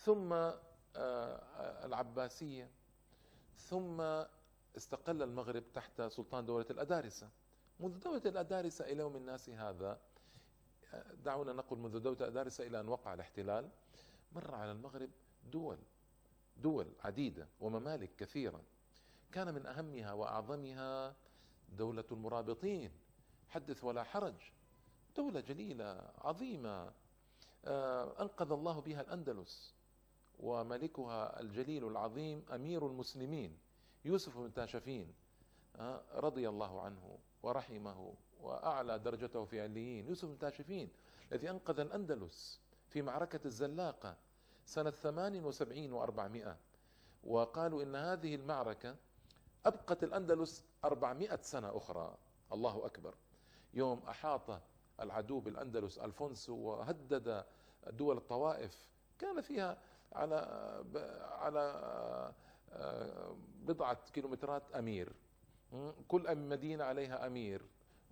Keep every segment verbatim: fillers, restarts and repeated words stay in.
ثم آه، العباسية، ثم استقل المغرب تحت سلطان دولة الأدارسة. منذ دولة الأدارسة إلى يوم الناس هذا، دعونا نقول منذ دولة الأدارسة إلى أن وقع الاحتلال، مر على المغرب دول دول عديدة وممالك كثيرة. كان من أهمها وأعظمها دولة المرابطين، حدث ولا حرج، دولة جليلة عظيمة، آه، أنقذ الله بها الأندلس، وملكها الجليل العظيم أمير المسلمين يوسف بن تاشفين، آه، رضي الله عنه ورحمه وأعلى درجته في عليين. يوسف بن تاشفين الذي أنقذ الأندلس في معركة الزلاقة سنة ثمان وسبعين وأربعمائة، وقالوا إن هذه المعركة أبقت الأندلس أربعمائة سنة أخرى. الله أكبر. يوم أحاط العدو بالأندلس ألفونسو وهدد دول الطوائف، كان فيها على على بضعة كيلومترات أمير، كل مدينة عليها أمير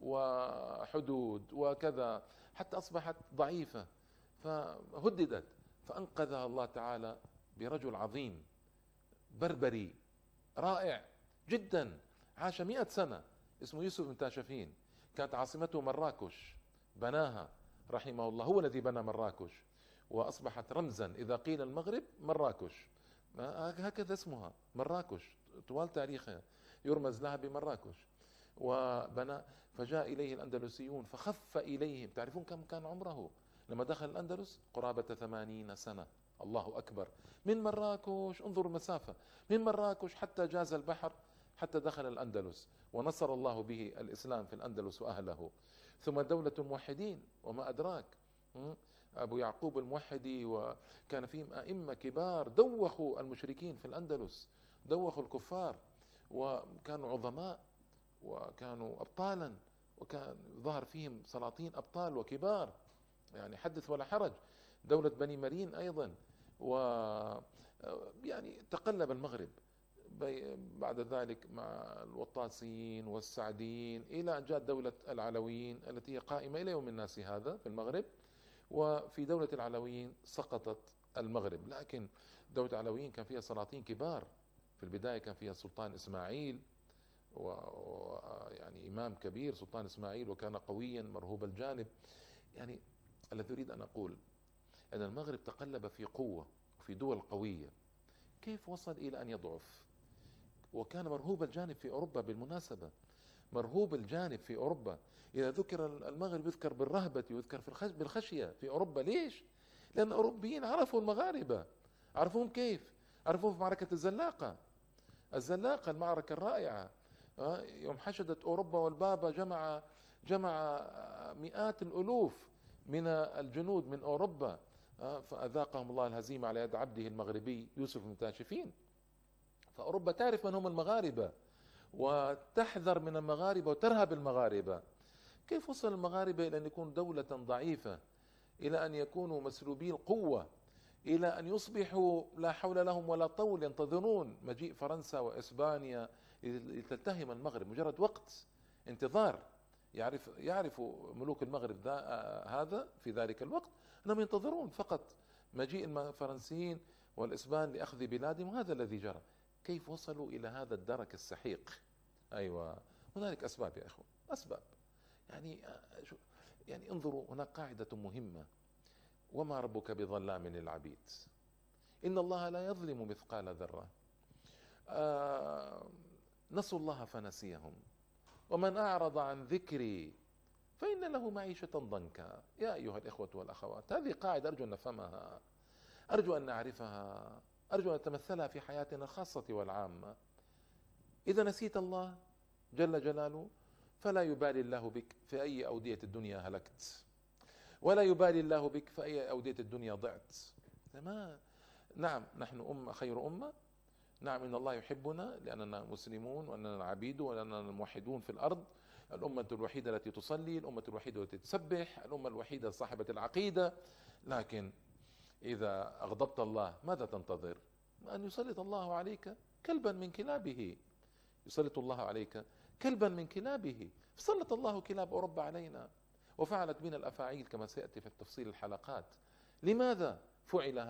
وحدود وكذا، حتى أصبحت ضعيفة فهددت، فأنقذها الله تعالى برجل عظيم بربري رائع جدا، عاش مئة سنة، اسمه يوسف بن تاشفين. كانت عاصمته مراكش، بناها رحمه الله، هو الذي بنى مراكش، وأصبحت رمزا. إذا قيل المغرب مراكش، هكذا اسمها مراكش طوال تاريخها، يرمز لها بمراكش. وبنى، فجاء إليه الأندلسيون فخف إليهم. تعرفون كم كان عمره لما دخل الأندلس؟ قرابة ثمانين سنة. الله أكبر. من مراكش، انظر المسافة، من مراكش حتى جاز البحر، حتى دخل الأندلس، ونصر الله به الإسلام في الأندلس وأهله. ثم دولة الموحدين، وما أدراك، أبو يعقوب الموحدي، وكان فيهم أئمة كبار دوخوا المشركين في الأندلس، دوخوا الكفار، وكانوا عظماء وكانوا أبطالا، وكان ظهر فيهم سلاطين أبطال وكبار، يعني حدث ولا حرج. دولة بني مرين أيضا. و يعني تقلب المغرب بعد ذلك مع الوطاسيين والسعديين إلى أن جاءت دولة العلويين التي هي قائمة إلى يوم الناس هذا في المغرب. وفي دولة العلويين سقطت المغرب، لكن دولة العلويين كان فيها سلاطين كبار. في البداية كان فيها السلطان إسماعيل، ويعني إمام كبير سلطان إسماعيل، وكان قويا مرهوب الجانب. يعني الذي أريد أن أقول أن المغرب تقلب في قوة وفي دول قوية، كيف وصل إلى أن يضعف؟ وكان مرهوب الجانب في أوروبا بالمناسبة، مرهوب الجانب في أوروبا. إذا ذكر المغرب يذكر بالرهبة ويذكر في بالخشية في أوروبا. ليش؟ لأن الأوروبيين عرفوا المغاربة، عرفوهم كيف؟ عرفوهم في معركة الزلاقة. الزلاقة المعركة الرائعة، يوم حشدت أوروبا والبابا جمع جمع مئات الألوف من الجنود من أوروبا، فأذاقهم الله الهزيمة على يد عبده المغربي يوسف بن تاشفين. فأوروبا تعرف من هم المغاربة وتحذر من المغاربة وترهب المغاربة. كيف وصل المغاربة إلى أن يكون دولة ضعيفة، إلى أن يكونوا مسلوبي القوة، إلى أن يصبحوا لا حول لهم ولا طول، ينتظرون مجيء فرنسا وإسبانيا لتلتهم المغرب، مجرد وقت انتظار. يعرف يعرف ملوك المغرب هذا في ذلك الوقت أنهم ينتظرون فقط مجيء الفرنسيين والإسبان لأخذ بلادهم. هذا الذي جرى. كيف وصلوا إلى هذا الدرك السحيق؟ أيوة، هنالك أسباب يا إخوة، أسباب. يعني يعني انظروا، هناك قاعدة مهمة: وما ربك بظلام للعبيد، إن الله لا يظلم مثقال ذرة. آه نسوا الله فنسيهم، ومن أعرض عن ذكري فإن له معيشة ضنكا. يا أيها الإخوة والأخوات، هذه قاعدة أرجو أن نفهمها، أرجو أن نعرفها، أرجو أن نتمثلها في حياتنا الخاصة والعامة. إذا نسيت الله جل جلاله فلا يبالي الله بك في أي أودية الدنيا هلكت، ولا يبالي الله بك في أي أودية الدنيا ضعت. ما نعم، نحن أمة خير أمة، نعم إن الله يحبنا لأننا مسلمون وأننا عبيد وأننا موحدون في الأرض، الأمة الوحيدة التي تصلي، الأمة الوحيدة التي تسبح، الأمة الوحيدة صاحبة العقيدة. لكن إذا أغضبت الله ماذا تنتظر؟ أن يسلط الله عليك كلبا من كلابه، يسلط الله عليك كلبا من كلابه. فسلط الله كلاب أوروبا علينا، وفعلت بنا الأفاعيل كما سيأتي في التفصيل الحلقات. لماذا فعل